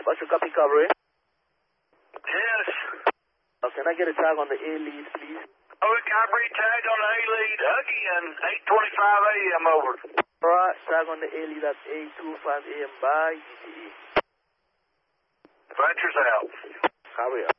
What's your copy, Cavalry? Yes. Can I get a tag on the A lead, please? Oh, Cavalry tag on the A lead. Again, 8:25 a.m. over. Alright, tag on the A lead at 8:25 a.m. by GTE. Fletcher's out. Cavalry.